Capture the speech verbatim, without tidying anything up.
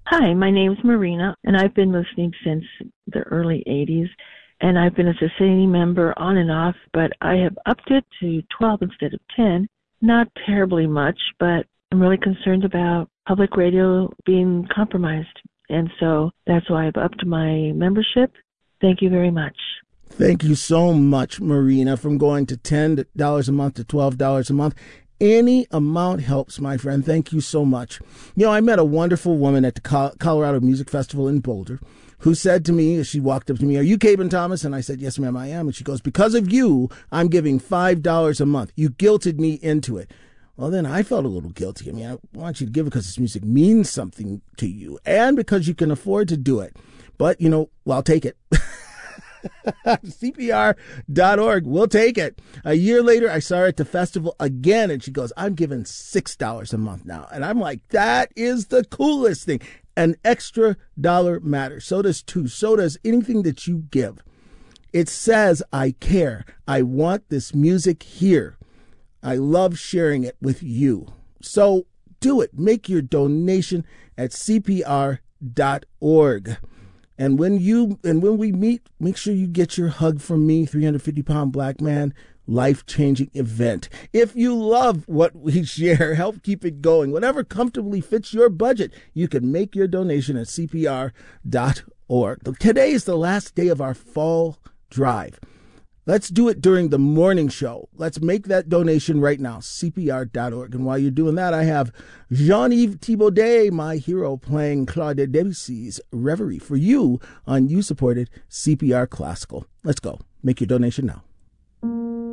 Hi, my name's Marina, and I've been listening since the early eighties, and I've been a Society member on and off, but I have upped it to twelve instead of ten. Not terribly much, but I'm really concerned about public radio being compromised, and so that's why I've upped my membership. Thank you very much. Thank you so much, Marina, from going to ten dollars a month to twelve dollars a month. Any amount helps, my friend. Thank you so much. You know, I met a wonderful woman at the Colorado Music Festival in Boulder who said to me, as she walked up to me, "Are you Caben Thomas?" And I said, "Yes, ma'am, I am." And she goes, "Because of you, I'm giving five dollars a month. You guilted me into it." Well, then I felt a little guilty. I mean, I want you to give it because this music means something to you and because you can afford to do it. But, you know, well, I'll take it. C P R dot org. We'll take it. A year later, I saw her at the festival again, and she goes, "I'm giving six dollars a month now." And I'm like, that is the coolest thing. An extra dollar matters. So does two. So does anything that you give. It says, I care. I want this music here. I love sharing it with you. So do it. Make your donation at C P R dot org. And when you and when we meet, make sure you get your hug from me, three hundred fifty pound black man, life-changing event. If you love what we share, help keep it going. Whatever comfortably fits your budget, you can make your donation at C P R dot org. Today is the last day of our fall drive. Let's do it during the morning show. Let's make that donation right now, C P R dot org. And while you're doing that, I have Jean-Yves Thibaudet, my hero, playing Claude Debussy's Reverie for you on you-supported C P R Classical. Let's go. Make your donation now.